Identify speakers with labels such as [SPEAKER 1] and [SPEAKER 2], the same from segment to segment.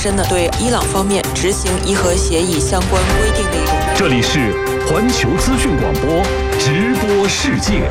[SPEAKER 1] 申呢对伊朗方面执行伊核协议相关规定的一种。
[SPEAKER 2] 这里是环球资讯广播直播世界。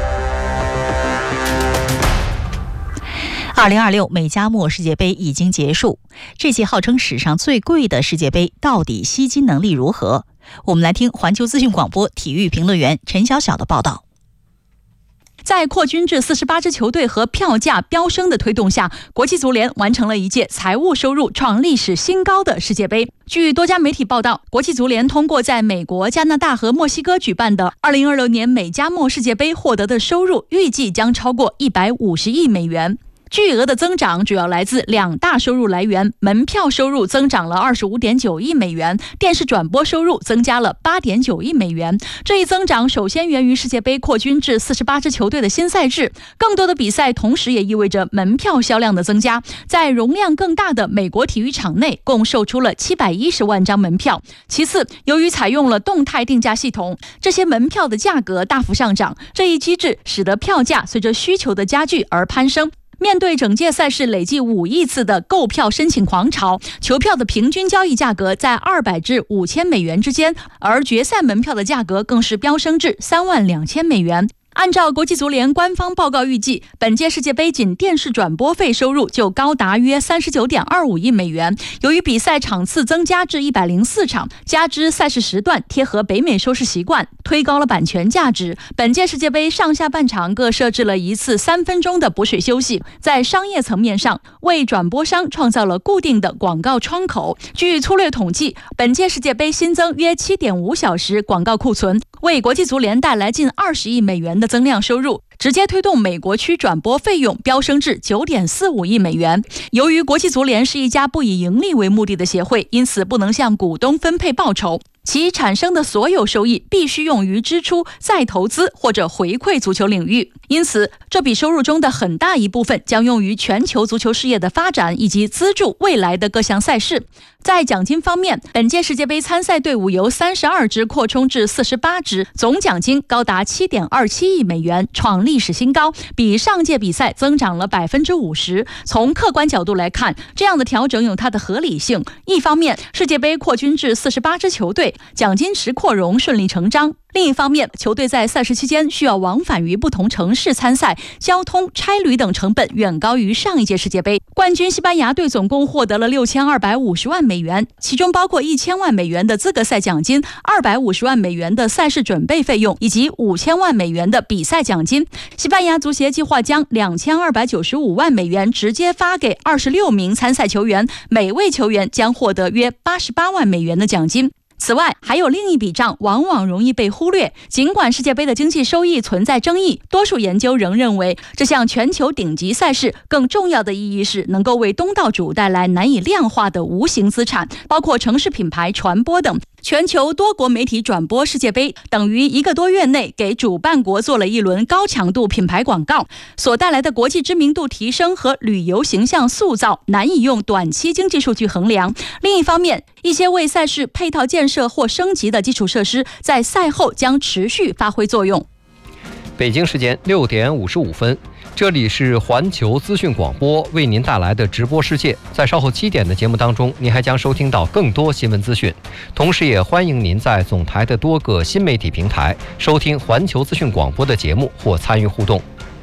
[SPEAKER 3] 2026美加墨世界杯已经结束，这届号称史上最贵的世界杯到底吸金能力如何？我们来听环球资讯广播体育评论员陈晓晓的报道。在扩军至48支球队和票价飙升的推动下，国际足联完成了一届财务收入创历史新高的世界杯。据多家媒体报道，国际足联通过在美国、加拿大和墨西哥举办的2026年美加墨世界杯获得的收入，预计将超过150亿美元。巨额的增长主要来自两大收入来源，门票收入增长了25.9亿美元，电视转播收入增加了8.9亿美元。这一增长首先源于世界杯扩军至48支球队的新赛制，更多的比赛同时也意味着门票销量的增加。在容量更大的美国体育场内，共售出了710万张门票。其次，由于采用了动态定价系统，这些门票的价格大幅上涨，这一机制使得票价随着需求的加剧而攀升。面对整届赛事累计5亿次的购票申请狂潮，球票的平均交易价格在200至5000美元之间，而决赛门票的价格更是飙升至32000美元。按照国际足联官方报告预计，本届世界杯仅电视转播费收入就高达约39.25亿美元。由于比赛场次增加至104场，加之赛事时段贴合北美收视习惯，推高了版权价值。本届世界杯上下半场各设置了一次3分钟的补水休息，在商业层面上为转播商创造了固定的广告窗口。据粗略统计，本届世界杯新增约7.5小时广告库存，为国际足联带来近20亿美元的增量收入，直接推动美国区转播费用飙升至9.45亿美元。由于国际足联是一家不以盈利为目的的协会，因此不能向股东分配报酬，其产生的所有收益必须用于支出、再投资或者回馈足球领域。因此，这笔收入中的很大一部分将用于全球足球事业的发展以及资助未来的各项赛事。在奖金方面，本届世界杯参赛队伍由32支扩充至48支，总奖金高达7.27亿美元，创历史新高，比上届比赛增长了50%。从客观角度来看，这样的调整有它的合理性。一方面，世界杯扩军至48支球队，奖金池扩容顺理成章。另一方面，球队在赛事期间需要往返于不同城市参赛，交通、差旅等成本远高于上一届世界杯。冠军西班牙队总共获得了6250万美元，其中包括1000万美元的资格赛奖金、250万美元的赛事准备费用以及5000万美元的比赛奖金。西班牙足协计划将2295万美元直接发给26名参赛球员，每位球员将获得约88万美元的奖金。此外，还有另一笔账往往容易被忽略。尽管世界杯的经济收益存在争议，多数研究仍认为，这项全球顶级赛事更重要的意义是能够为东道主带来难以量化的无形资产，包括城市品牌、传播等。全球多国媒体转播世界杯，等于1个多月内给主办国做了一轮高强度品牌广告，所带来的国际知名度提升和旅游形象塑造难以用短期经济数据衡量。另一方面，一些为赛事配套建设或升级的基础设施在赛后将持续发挥作用。
[SPEAKER 4] 北京时间6点55分，这里是环球资讯广播为您带来的直播世界。在稍后7点的节目当中，您还将收听到更多新闻资讯，同时也欢迎您在总台的多个新媒体平台收听环球资讯广播的节目或参与互动。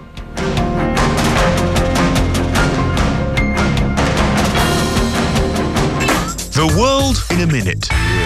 [SPEAKER 2] The world in a minute。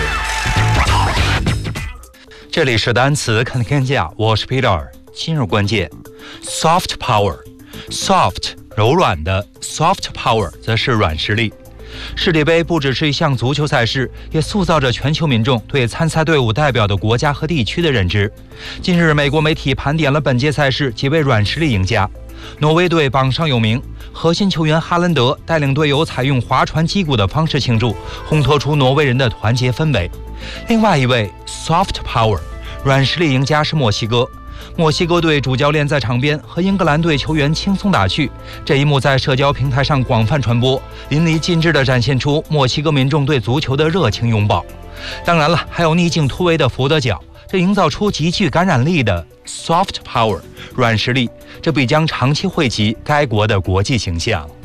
[SPEAKER 5] 这里是单词看天下，我是 Peter。今日关键 ，soft power。soft 柔软的 ，soft power 则是软实力。世界杯不只是一项足球赛事，也塑造着全球民众对参赛队伍代表的国家和地区的认知。近日，美国媒体盘点了本届赛事几位软实力赢家。挪威队榜上有名，核心球员哈兰德带领队友采用划船击鼓的方式庆祝，烘托出挪威人的团结氛围。另外一位 soft power 软实力赢家是墨西哥。墨西哥队主教练在场边和英格兰队球员轻松打趣，这一幕在社交平台上广泛传播，淋漓尽致地展现出墨西哥民众对足球的热情拥抱。当然了，还有逆境突围的福德角，这营造出极具感染力的 soft power 软实力，这必将长期惠及该国的国际形象。